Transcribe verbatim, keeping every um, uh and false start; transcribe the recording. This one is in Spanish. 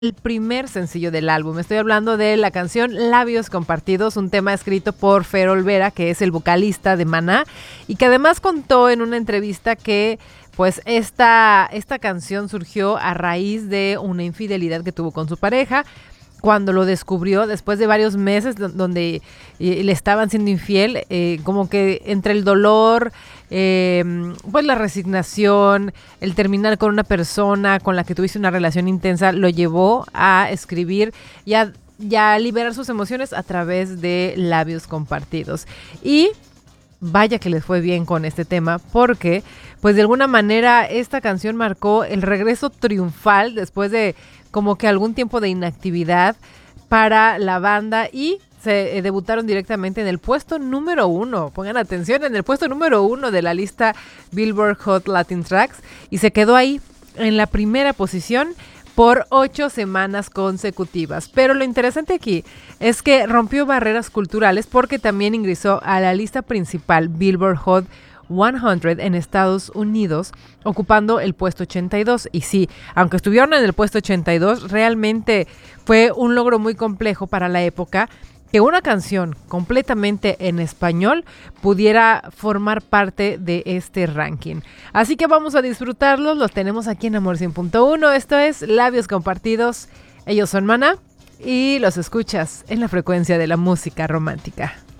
el primer sencillo del álbum. Estoy hablando de la canción Labios Compartidos, un tema escrito por Fer Olvera, que es el vocalista de Maná, y que además contó en una entrevista que pues esta, esta canción surgió a raíz de una infidelidad que tuvo con su pareja. Cuando lo descubrió, después de varios meses donde eh, le estaban siendo infiel, eh, como que entre el dolor, eh, pues la resignación, el terminar con una persona con la que tuviste una relación intensa, lo llevó a escribir y a, y a liberar sus emociones a través de Labios Compartidos. Y vaya que les fue bien con este tema, porque pues de alguna manera esta canción marcó el regreso triunfal después de como que algún tiempo de inactividad para la banda, y se eh, debutaron directamente en el puesto número uno, pongan atención, en el puesto número uno de la lista Billboard Hot Latin Tracks, y se quedó ahí en la primera posición por ocho semanas consecutivas. Pero lo interesante aquí es que rompió barreras culturales porque también ingresó a la lista principal Billboard Hot cien en Estados Unidos, ocupando el puesto ochenta y dos. Y sí, aunque estuvieron en el puesto ochenta y dos, realmente fue un logro muy complejo para la época que una canción completamente en español pudiera formar parte de este ranking. Así que vamos a disfrutarlos, los tenemos aquí en Amor cien punto uno. Esto es Labios Compartidos. Ellos son Maná y los escuchas en la frecuencia de la música romántica.